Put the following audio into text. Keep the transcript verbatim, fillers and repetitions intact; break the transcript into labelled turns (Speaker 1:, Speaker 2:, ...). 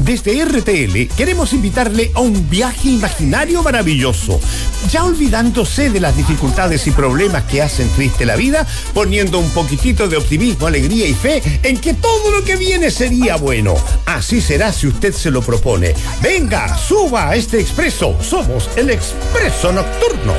Speaker 1: Desde R T L queremos invitarle a un viaje imaginario maravilloso, ya olvidándose de las dificultades y problemas que hacen triste la vida, poniendo un poquitito de optimismo, alegría y fe en que todo lo que viene sería bueno. Así será si usted se lo propone. Venga, suba a este expreso. Somos el Expreso Nocturno.